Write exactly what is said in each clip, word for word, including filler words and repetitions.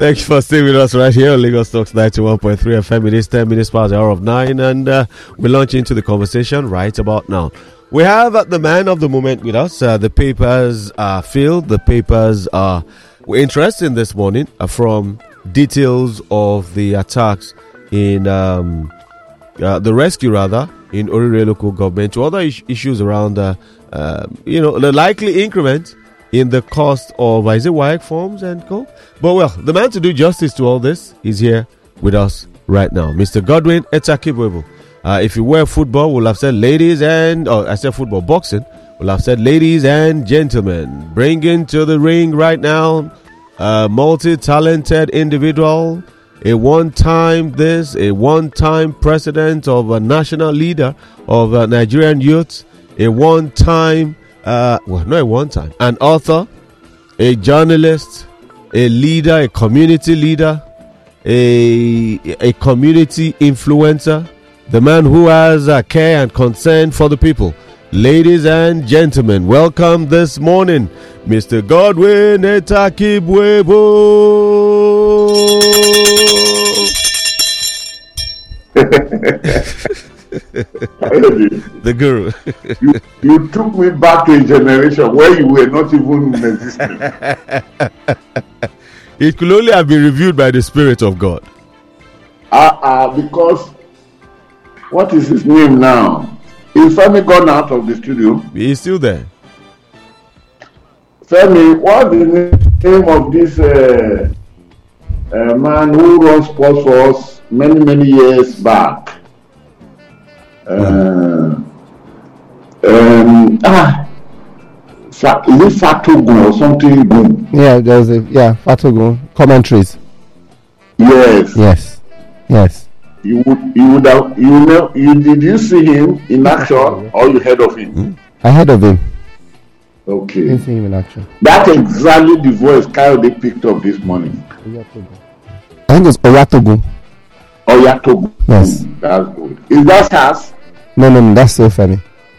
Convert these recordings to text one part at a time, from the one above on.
Thank you for staying with us right here on Lagos Talks ninety-one point three F M. It is ten minutes past the hour of nine, and uh, we launch into the conversation right about now. We have uh, the man of the moment with us. Uh, the papers are filled. The papers are we're interested this morning uh, from details of the attacks in um, uh, the rescue, rather, in Orire local government, to other is- issues around, uh, uh, you know, the likely increment in the cost of, uh, is it W A E C forms and co? But well, the man to do justice to all this is here with us right now, Mister Godwin Etakibwebo. Uh, if you were football, we'll have said ladies and, oh, I said football, boxing, we'll have said ladies and gentlemen. Bringing to the ring right now a multi-talented individual, a one-time this, a one-time president of a national leader of uh, Nigerian youth, a one-time, uh, well, not a one-time, an author, a journalist, a leader, a community leader, a, a community influencer, the man who has uh, care and concern for the people. Ladies and gentlemen, welcome this morning, Mister Godwin Etakibwebo. The guru. you, you took me back to a generation where you were not even in existence. It could only have been reviewed by the Spirit of God. Uh, uh, because, what is his name now? Is Femi gone out of the studio? He is still there. Femi, what's the name of this uh, uh, man who runs sports for us many, many years back? Uh, um, ah, Fa- is it Fatogun or something? Gun? Yeah, there's a yeah Fatogun commentaries. Yes. Yes, yes. You would, you would have, you know, you did you see him in action or you heard of him? Hmm? I heard of him. Okay. Didn't see him in action. That's exactly the voice Kayode picked up this morning. I think it's Oyatogun. Oyatogun. Yes. That's good. Is that Sars? No, no, no, that's so funny.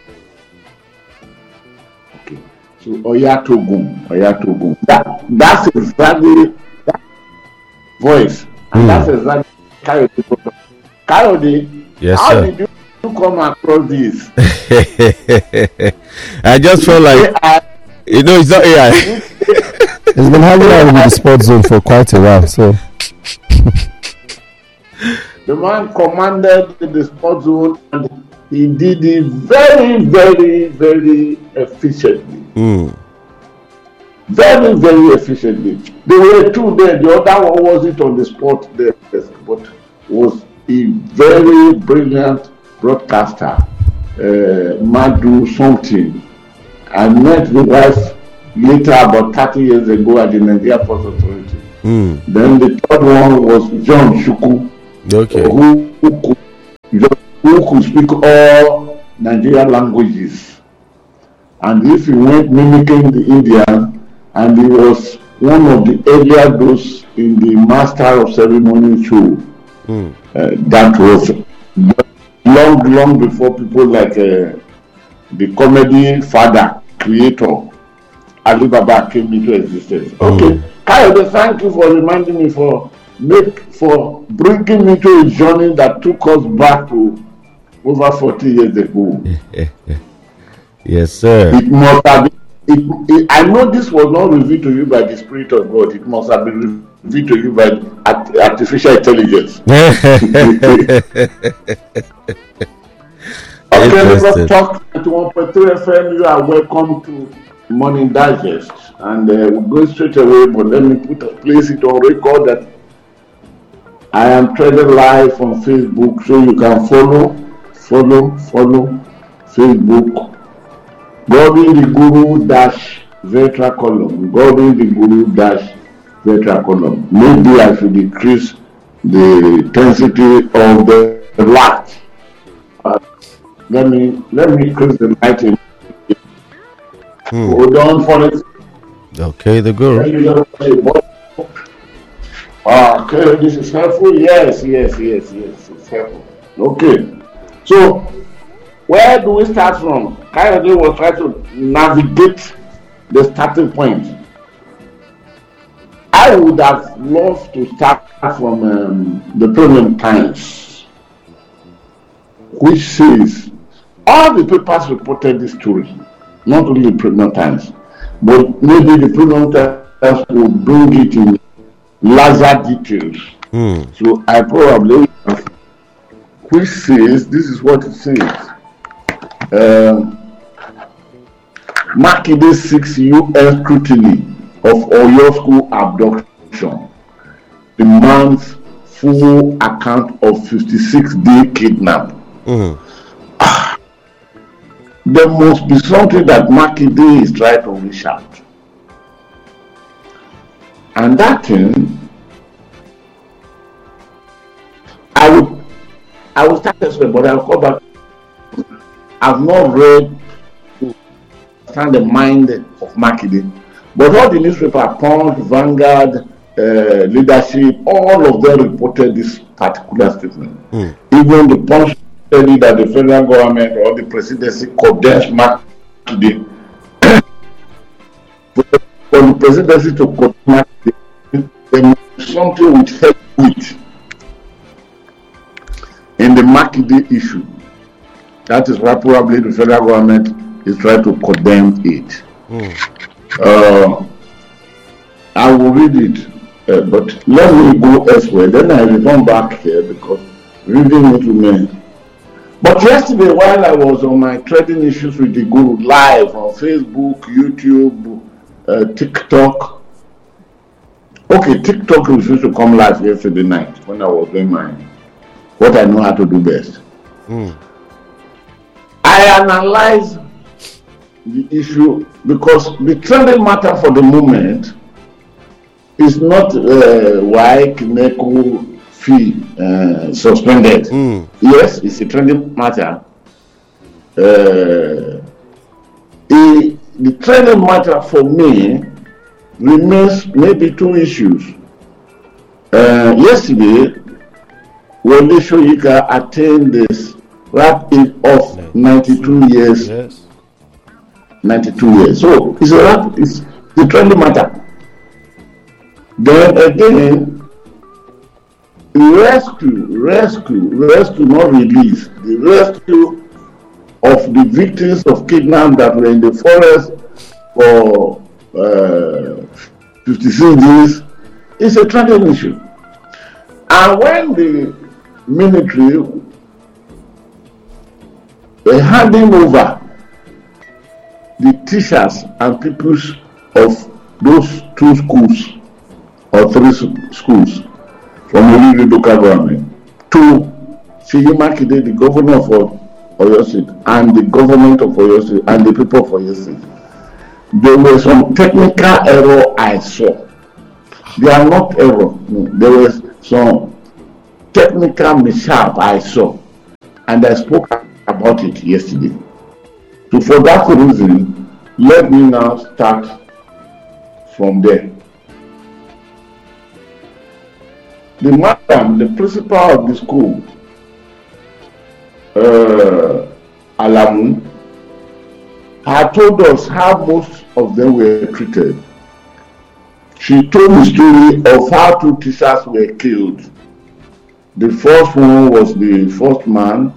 Okay. So Oyatogun, Oyatogun. That that's exactly that voice, and Mm. that's exactly Kayode. Kayode, Yes, how sir. did you come across this? I just felt like, I, you know, it's not A I. It's been hanging out with the sports zone for quite a while, so the man commanded the sports zone and he did it very, very, very efficiently. Mm. Very, very efficiently. There were two there. The other one wasn't on the spot there, but was a very brilliant broadcaster, uh, Madu something. I met the wife later, about thirty years ago, at the Nigeria Ports Authority. Mm. Then the third one was John Shuku, Okay. who, who, could, who could speak all Nigerian languages. And if he went mimicking the Indian, and he was one of the earlier those in the Master of Ceremony show. Mm. Uh, that was long, long before people like uh, the comedy father, creator, Alibaba came into existence. Mm. Okay, Kayode, thank you for reminding me for make for bringing me to a journey that took us back to over forty years ago. Yes, sir. It must have been, it, it, I know this was not revealed to you by the Spirit of God. It must have been revealed to you by art, artificial intelligence. Okay, let's talk at one point three F M. You are welcome to Morning Digest. And uh, we'll go straight away, but let me put a, place it on record that I am trading live on Facebook, so you can follow, follow, follow Facebook. Godwin the Guru dash Vetra column. Godwin the Guru dash Vetra column. Maybe I should decrease the intensity of the light. Uh, let me let me increase the light in. Hmm. Hold on for it. Okay, the guru. Okay, this is helpful. Yes, yes, yes, yes, it's helpful. Okay, so where do we start from? Kayode was trying to navigate the starting point. I would have loved to start from um, the Premium Times, which says all the papers reported this story, not only the Premium Times, but maybe the Premium Times will bring it in larger details. Mm. So I probably, which says, this is what it says. Um, Makinde seeks U S scrutiny of Oyo school abduction, demands full account of fifty-six day kidnap. Mm. Ah, there must be something that Makinde is trying to reach out. And that thing, I would, I will start this way, but I'll come back. I've not read to understand the mind of Makinde, but all the newspaper, Punch, Vanguard, uh, Leadership, all of them reported this particular statement. Mm. Even the Punch said that the federal government or the presidency condemns Makinde. For the presidency to condemn Makinde, there must be something which help with in the Makinde issue. That is why probably the federal government is trying to condemn it. Mm. Uh, I will read it, uh, but let me go elsewhere. Then I return back here because reading it remains. But yesterday, while I was on my trading issues with the Guru live on Facebook, YouTube, uh, TikTok. Okay, TikTok refused to come live yesterday night when I was doing my what I know how to do best. Mm. I analyze the issue because the trending matter for the moment is not uh, why Kineko fee uh, suspended. Mm. Yes, it's a trending matter. Uh, the, the trending matter for me remains maybe two issues. Uh, yesterday, when Shoyinka attained this rap age of ninety-two years. Yes. ninety-two years. So it's a rap, it's the trending matter. Then again, rescue, rescue, rescue, not release. The rescue of the victims of kidnapping that were in the forest for uh, fifty-six days is a trending issue. And when the military were handing over the teachers and pupils of those two schools or three schools from Oriri local government to Seyi Makinde, the governor of Oyo State, and the government of Oyo State and the people of Oyo State, there were some technical error I saw. They are not error. No, there was some technical mishap I saw, and I spoke about it yesterday. So for that reason, let me now start from there. The madam, the principal of the school, uh, Alamu, had told us how most of them were treated. She told the story of how two teachers were killed. The first one was the first man,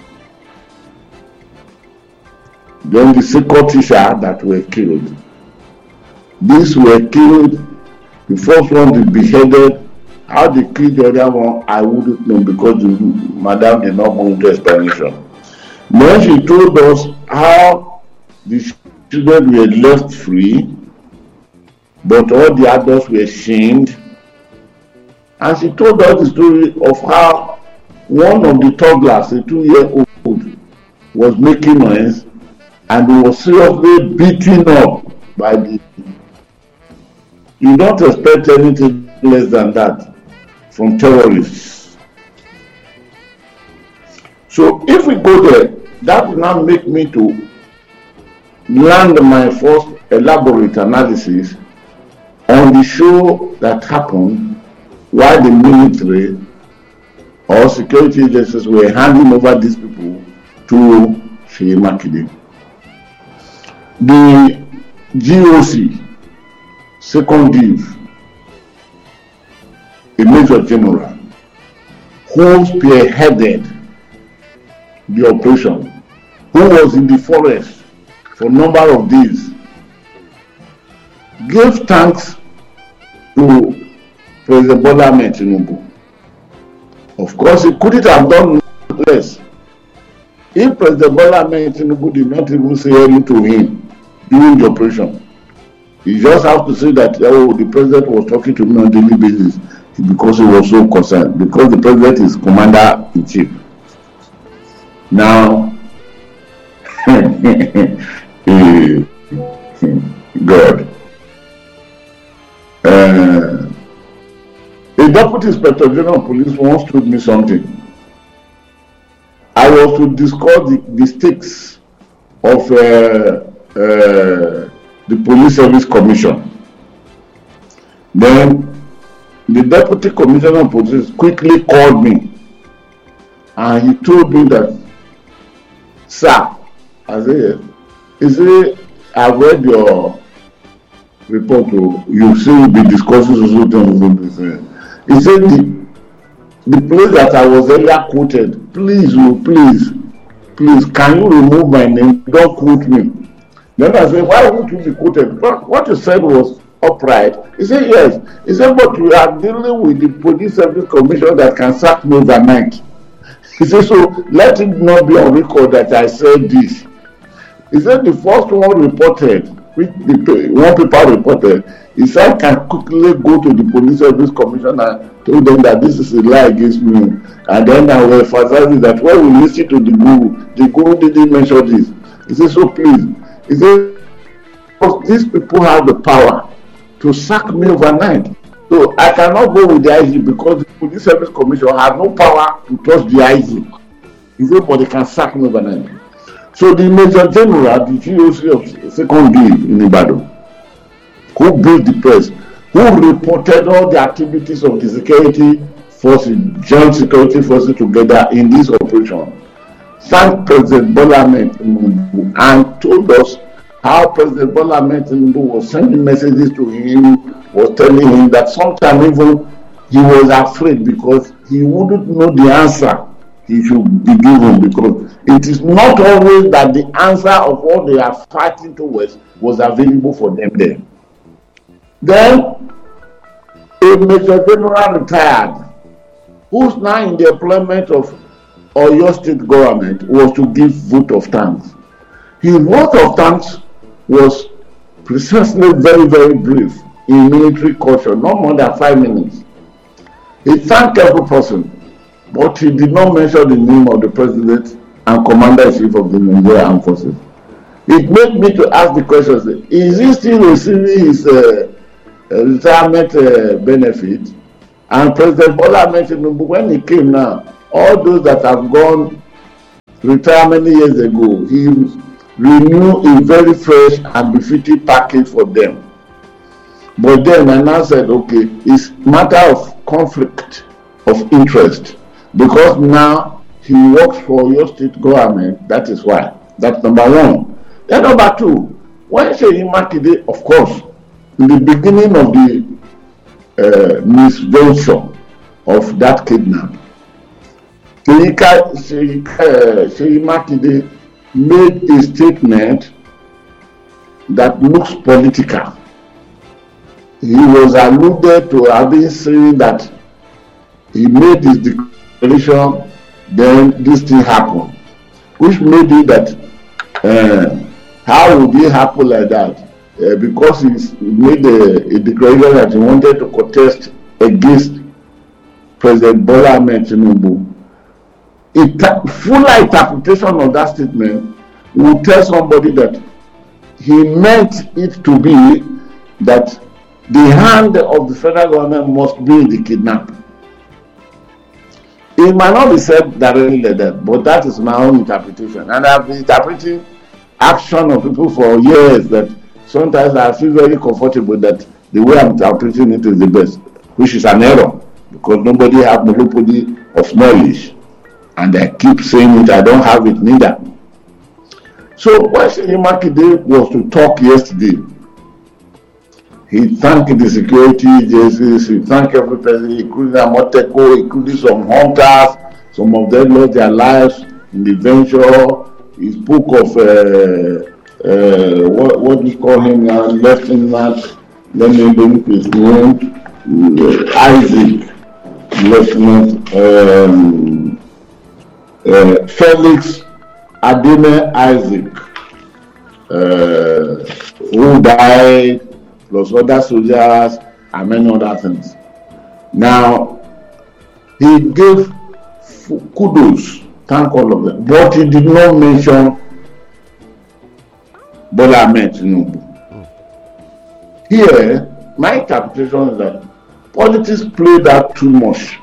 then the second teacher that were killed. These were killed. The first one they beheaded. How they killed the other one, I wouldn't know because the madam did not go into explanation. Then she told us how the children were left free, but all the adults were shamed. And she told us the story of how one of the toddlers, a two-year-old, was making noise and he was seriously beaten up by the. You don't expect anything less than that from terrorists. So if we go there, that will now make me to land my first elaborate analysis on the show that happened while the military or security agencies were handing over these people to Seyi Makinde. The G O C, second div, a Major General who spearheaded the operation, who was in the forest for a number of days, gave thanks to President Bola Ahmed Tinubu. Of course, he couldn't have done less. If President Bola Ahmed Tinubu did not even say anything to him during the operation, he just have to say that, oh, the president was talking to me on a daily basis because he was so concerned, because the president is commander-in-chief. Now, God. Uh, a deputy inspector general of police once told me something. I was to discuss the, the stakes of uh, uh, the Police Service Commission. Then the deputy commissioner of police quickly called me and he told me that, sir, I said, he said, I've read your report, you say you'll be discussing things. He said, the, the place that I was earlier quoted, please, oh, please, please, can you remove my name? Don't quote me. Then I said, why would you be quoted? But what you said was upright. He said, yes. He said, but we are dealing with the Police Service Commission that can sack me overnight. He said, so let it not be on record that I said this. He said, the first one reported, which the one paper reported, he said, I can quickly go to the Police Service Commission and told them that this is a lie against me. And then I will emphasize that when we listen to the Guru, the Guru didn't mention this. He said, so please. He said, these people have the power to sack me overnight. So I cannot go with the I G because the Police Service Commission has no power to touch the I G. He said, but they can sack me overnight. So the Major General, the G O C of Second D in Ibadan, who briefed the press, who reported all the activities of the security forces, joint security forces together in this operation, thanked President Bola Ahmed Tinubu and told us how President Bola Ahmed Tinubu was sending messages to him, was telling him that sometimes even he was afraid because he wouldn't know the answer he should be given, because it is not always that the answer of what they are fighting towards was available for them there. Then a Major General retired, who's now in the employment of Oyo State government, was to give vote of thanks. His vote of thanks was precisely very, very brief in military culture, not more than five minutes. He thanked every person, but he did not mention the name of the president and commander-in-chief of the Nigerian Armed Forces. It made me to ask the question, is he still receiving his uh, retirement uh, benefit? And President Bola Ahmed Tinubu, when he came now, all those that have gone retire many years ago, he renewed a very fresh and befitting package for them. But then I now said, okay, it's matter of conflict of interest, because now he works for your state government. That is why. That's number one. Then number two, when Seyi Makinde, of course, in the beginning of the uh, misventure of that kidnap, Seyi Makinde made a statement that looks political. He was alluded to having said that he made his declaration, then this thing happened, which made it that uh, how would it happen like that? Uh, because he made a, a declaration that he wanted to contest against President Bola Ahmed Tinubu. It, fuller interpretation of that statement will tell somebody that he meant it to be that the hand of the federal government must be in the kidnap. It might not be said directly like that, but that is my own interpretation. And I've been interpreting action of people for years that sometimes I feel very comfortable that the way I'm interpreting it is the best, which is an error, because nobody has monopoly of knowledge. And I keep saying it, I don't have it neither. So when Seyi Makinde was to talk yesterday, He thanked the security agencies, he thanked every person, including Amoteko, including some hunters. Some of them lost their lives in the venture. He spoke of uh, uh, what, what do you call him now? Lieutenant, let me look his name, uh, Isaac, Lieutenant um, uh, Felix Ademe Isaac, uh, who died, plus other soldiers and many other things. Now, he gave kudos, thank all of them, but he did not mention Bola Ahmed Tinubu. Here, my interpretation is that politics played out too much.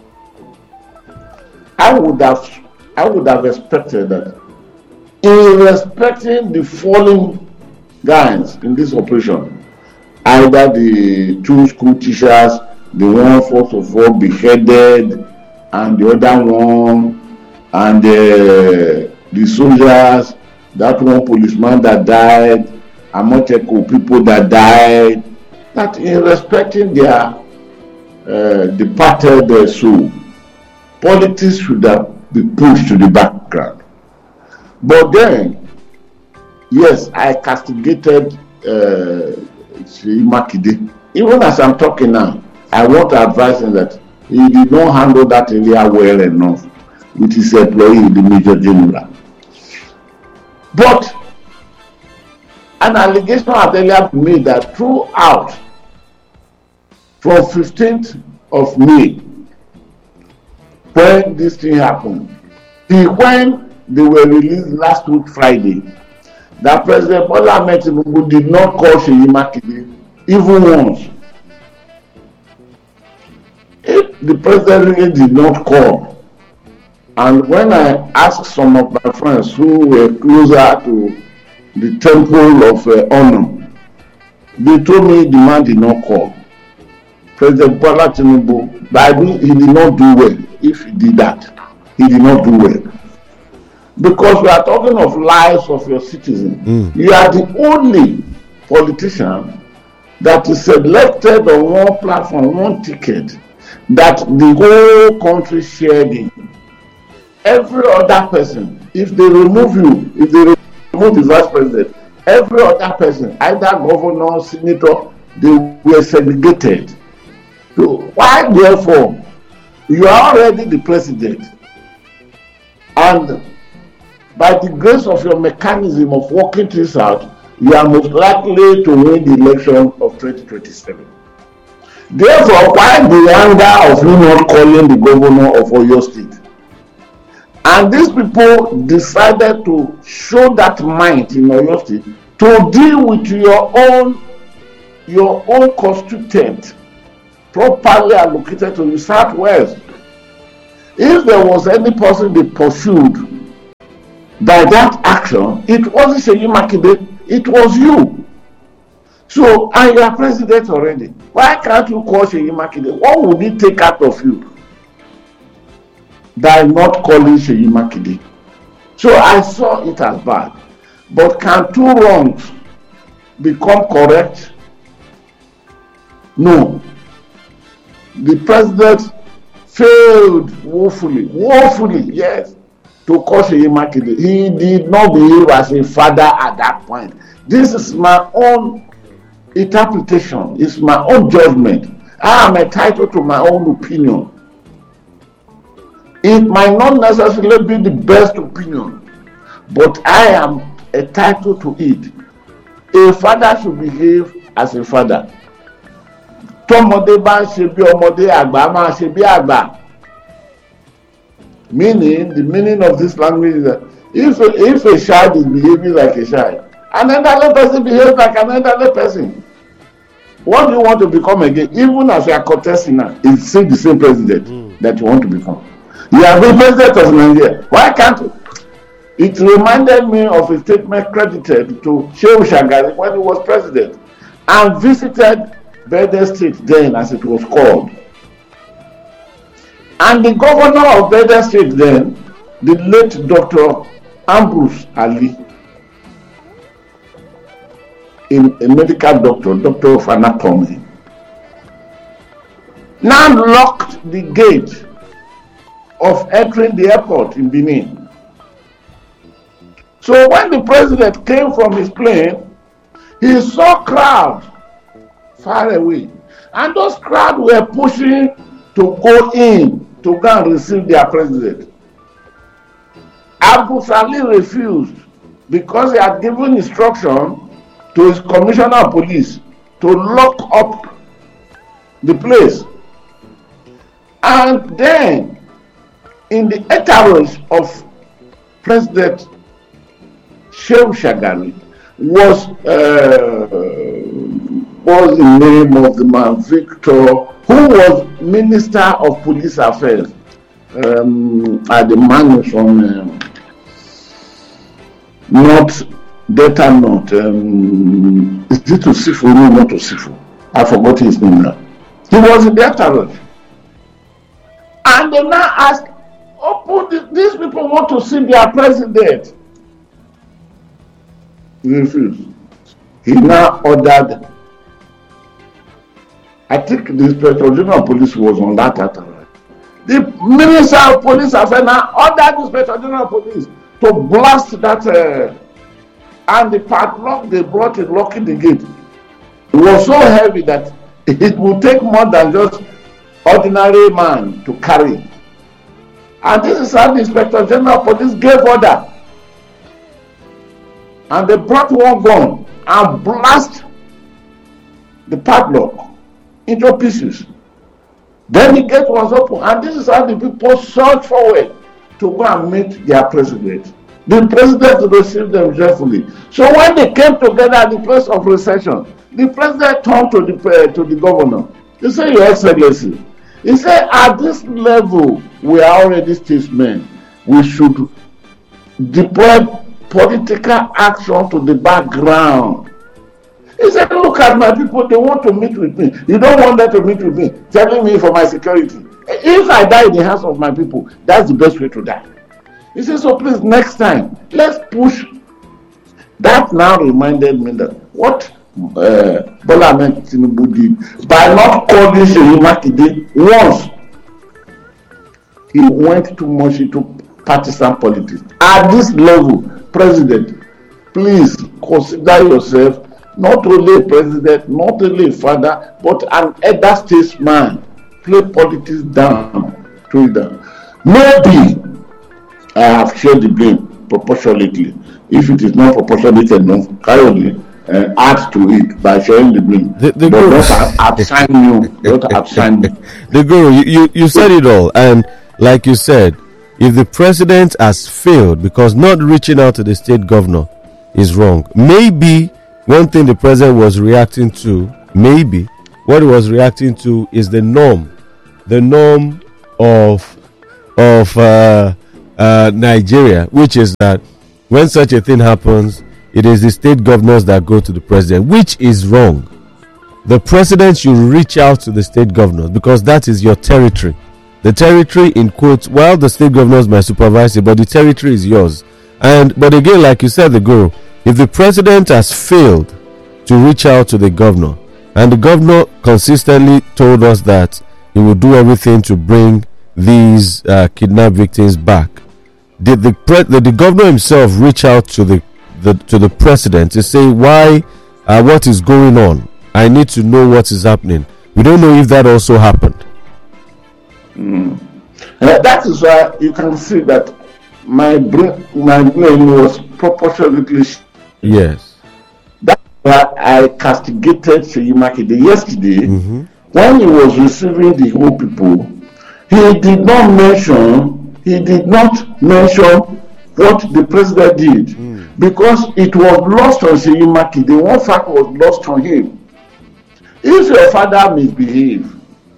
I would have, I would have expected that, in respecting the fallen guys in this operation, either the two school teachers, the one first of all beheaded, and the other one, and uh, the soldiers, that one policeman that died, Amoteko people that died, that in respecting their uh, departed uh, soul, politics should have been pushed to the background. But then, yes, I castigated uh, Seyi Makinde. Even as I'm talking now, I want to advise him that he did not handle that area well enough with his employee, the Major General. But an allegation had earlier been made that throughout, from fifteenth of May, when this thing happened, till when they were released last week Friday, that President Bola Ahmed Tinubu did not call Seyi Makinde even once. If the president really did not call, and when I asked some of my friends who were closer to the temple of uh, honor, they told me the man did not call. President Bola Tinubu, but he did not do well. If he did that, he did not do well. Because we are talking of lives of your citizens. Mm. You are the only politician that is selected on one platform, one ticket, that the whole country shared in. Every other person, if they remove you, if they remove the vice president, every other person, either governor, senator, they were segregated. So why therefore, you are already the president, and by the grace of your mechanism of working things out, you are most likely to win the election of twenty twenty-seven. Therefore, why the anger of you not calling the governor of Oyo State? And these people decided to show that mind in Oyo State to deal with your own your own constituent properly allocated to the Southwest. If there was any person they pursued by that action, it wasn't Seyi Makinde, it was you. So, and you are president already. Why can't you call Seyi Makinde? What would it take out of you by not calling Seyi Makinde? So I saw it as bad. But can two wrongs become correct? No. The president failed woefully, woefully, yes, to call Seyi Makinde. He did not behave as a father at that point. This is my own interpretation, it's my own judgment. I am entitled to my own opinion. It might not necessarily be the best opinion, but I am entitled to it. A father should behave as a father. Tọ́mọdé bá ń ṣe bí ọmọdé, àgbà máa ṣe bí àgbà. Meaning, the meaning of this language is that if a, if a child is behaving like a child, an elderly person behaves like an elderly person, what do you want to become again? Even as you are contesting now, it's still the same president mm. that you want to become. You have been president of Nigeria. Why can't you? It reminded me of a statement credited to Shehu Shagari when he was president and visited Bede State then, as it was called. And the governor of Bede State then, the late Doctor Ambrose Ali, a, a medical doctor, doctor of anatomy, now locked the gate of entering the airport in Benin. So when the president came from his plane, he saw crowds far away. And those crowds were pushing to go in to go and receive their president. Abu Salih refused because he had given instruction to his commissioner of police to lock up the place. And then, in the entourage of President Shehu Shagari, was uh, was the name of the man, Victor, who was Minister of Police Affairs um, at the man from um, North Delta North. Um, is it to Sifu? No, not to Sifu. I forgot his name now. He was in the entourage. And they now asked, oh, these people want to see their president. He refused. He now ordered, I think the Inspector General of Police was on that entourage. The Minister of Police Affairs now ordered the Inspector General of Police to blast that, uh, and the padlock they brought in locking the gate. It was so heavy that it would take more than just ordinary man to carry. And this is how the Inspector General of Police gave order. And they brought one gun and blast the padlock into pieces. Then the gate was open, and this is how the people surged forward to go and meet their president. The president received them joyfully. So when they came together at the place of reception, the president turned to the uh, to the governor. He said, Your Excellency, he said, at this level, we are already statesmen. We should deploy political action to the background. He said, look at my people, they want to meet with me. You don't want them to meet with me, telling me for my security. If I die in the hands of my people, that's the best way to die. He said, so please, next time, let's push. That now reminded me that what uh, Bola Ahmed Tinubu did, by not calling Seyi Makinde once, he went too much into partisan politics. At this level, President, please consider yourself not only a president, not only a father, but an elder statesman. Play politics down, to it down. Maybe I have shared the blame proportionately. If it is not proportionate enough, carry uh, add to it by sharing the blame. The, the but not abstain you, not abstain me. The guru, you, you, you said it all, and like you said, if the president has failed because not reaching out to the state governor is wrong, maybe one thing the president was reacting to, maybe what he was reacting to is the norm, the norm of of uh, uh, Nigeria, which is that when such a thing happens, it is the state governors that go to the president, which is wrong. The president should reach out to the state governors because that is your territory. The territory, in quotes, while the state governors might supervise it, but the territory is yours. And but again, like you said, the guru, if the president has failed to reach out to the governor, and the governor consistently told us that he will do everything to bring these uh, kidnapped victims back, did the pre- did the governor himself reach out to the, the to the president to say why, uh, what is going on? I need to know what is happening. We don't know if that also happened. Mm. Uh, that is why you can see that my brain, my brain was proportionately. Yes. That's why I castigated Seyi Makinde yesterday Mm-hmm. when he was receiving the whole people. He did not mention. He did not mention what the president did Mm. because it was lost on Seyi Makinde. One fact was lost on him. If your father misbehave,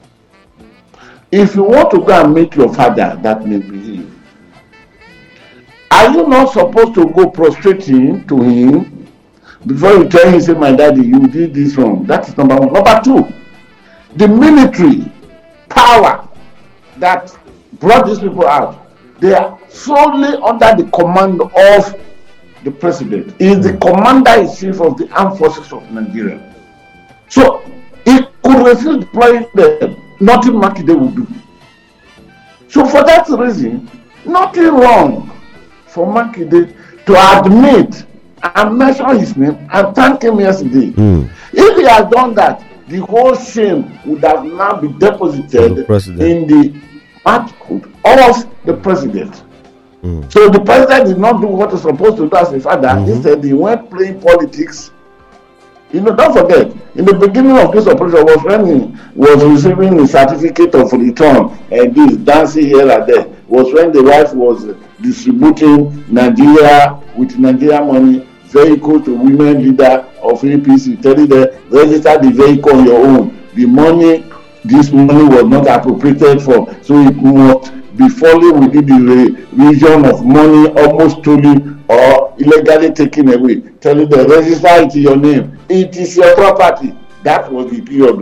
if you want to go and meet your father that misbehave, are you not supposed to go prostrating to him before you tell him, say, my daddy, you did this wrong? That is number one. Number two, the military power that brought these people out, they are solely under the command of the president. He is the commander-in-chief of the armed forces of Nigeria. So, he could refuse deploying them. Nothing Makinde would do. So, for that reason, nothing wrong for Makinde to admit and mention his name and thank him yesterday. Mm. If he had done that, the whole shame would have now been deposited the in the manhood of the president. Mm. So the president did not do what he's supposed to do as a father. Mm-hmm. Instead, he went playing politics. You know, don't forget, in the beginning of this operation was when he was receiving a certificate of return and this dancing here and there, was when the wife was distributing Nigeria with Nigeria money vehicle to women leader of A P C, telling them register the vehicle on your own. The money, this money was not appropriated for, so it must be falling within the region of money almost stolen or illegally taken away. Telling them register it in your name. It is your property. That was the period.